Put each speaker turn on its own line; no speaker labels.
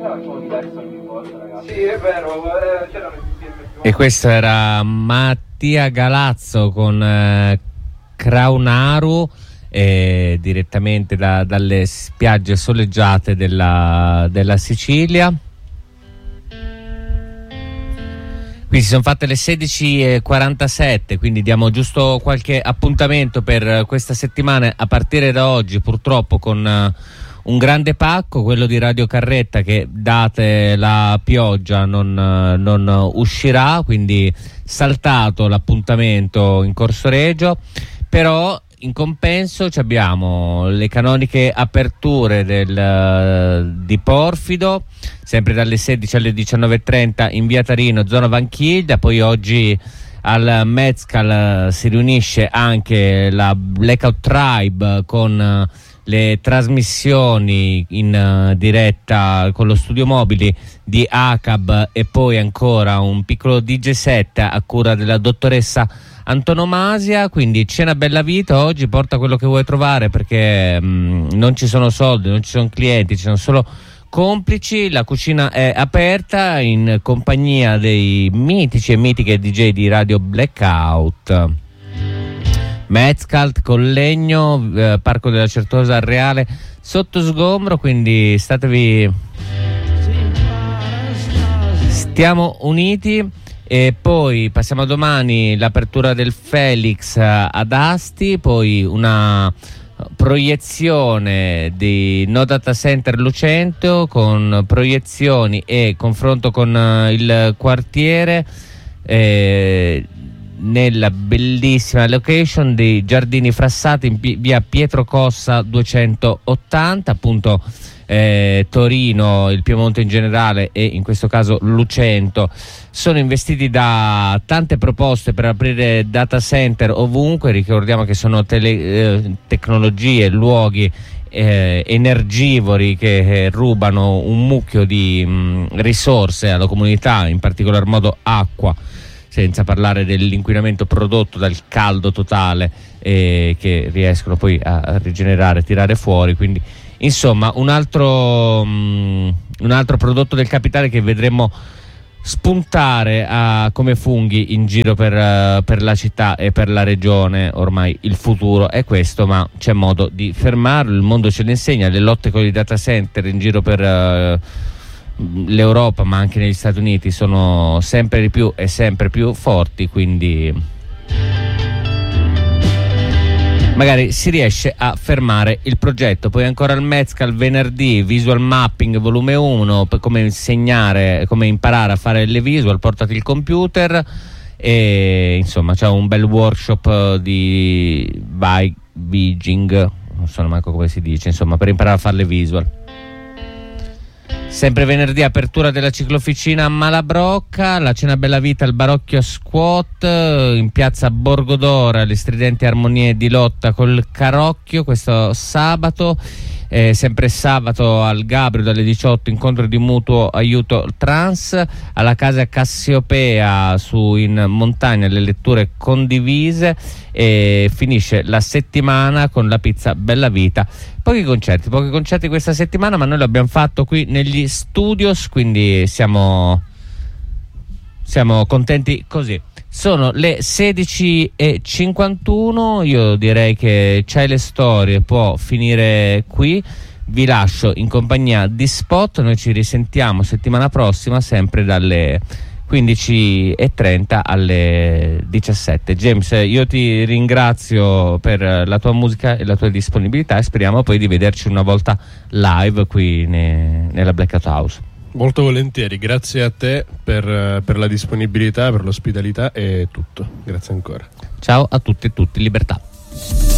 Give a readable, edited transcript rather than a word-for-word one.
Sì, è vero,
e questo era Mattia Galazzo con Craunaru, direttamente dalle spiagge soleggiate della Sicilia. Qui si sono fatte le 16:47, quindi diamo giusto qualche appuntamento per questa settimana a partire da oggi, purtroppo con un grande pacco, quello di Radio Carretta, che date la pioggia non uscirà, quindi saltato l'appuntamento in Corso Regio. Però in compenso abbiamo le canoniche aperture di Porfido, sempre dalle 16 alle 19:30 in via Tarino, zona Vanchiglia. Poi oggi al Mezcal si riunisce anche la Blackout Tribe con le trasmissioni in diretta con lo studio mobili di ACAB, e poi ancora un piccolo DJ set a cura della dottoressa Antonomasia. Quindi cena bella vita oggi, porta quello che vuoi trovare, perché non ci sono soldi, non ci sono clienti, ci sono solo complici. La cucina è aperta in compagnia dei mitici e mitiche DJ di Radio Blackout. Mezcalt, Collegno, Parco della Certosa Reale sotto sgombro, quindi stiamo uniti. E poi passiamo a domani, l'apertura del Felix ad Asti, poi una proiezione di No Data Center Lucento con proiezioni e confronto con il quartiere nella bellissima location dei Giardini Frassati in via Pietro Cossa 280, appunto. Torino, il Piemonte in generale e in questo caso Lucento sono investiti da tante proposte per aprire data center ovunque. Ricordiamo che sono tecnologie, luoghi energivori che rubano un mucchio di risorse alla comunità, in particolar modo acqua, senza parlare dell'inquinamento prodotto dal caldo totale, che riescono poi a rigenerare, tirare fuori. Quindi insomma un altro prodotto del capitale che vedremo spuntare come funghi in giro per la città e per la regione. Ormai il futuro è questo, ma c'è modo di fermarlo, il mondo ce l'insegna. Le lotte con i data center in giro per l'Europa, ma anche negli Stati Uniti, sono sempre di più e sempre più forti, quindi magari si riesce a fermare il progetto. Poi ancora il Mezcal venerdì, Visual Mapping volume 1, per come imparare a fare le visual, portati il computer, e insomma c'è un bel workshop di Viging, non so manco come si dice, insomma, per imparare a fare le visual. Sempre venerdì apertura della ciclofficina a Malabrocca, la cena bella vita al Barocchio Squat in piazza Borgodora, le stridenti armonie di lotta col Carocchio questo sabato. Sempre sabato al Gabrio dalle 18 incontro di mutuo aiuto trans, alla casa Cassiopea in montagna le letture condivise, e finisce la settimana con la pizza Bella Vita. Pochi concerti questa settimana, ma noi l'abbiamo fatto qui negli studios, quindi siamo contenti così. Sono le 16:51, io direi che C'hai le storie può finire qui. Vi lascio in compagnia di Spot, noi ci risentiamo settimana prossima sempre dalle 15:30 alle 17. James, io ti ringrazio per la tua musica e la tua disponibilità, e speriamo poi di vederci una volta live qui nella Blackout House.
Molto volentieri, grazie a te per la disponibilità, per l'ospitalità e tutto. Grazie ancora.
Ciao a tutti e tutti, libertà.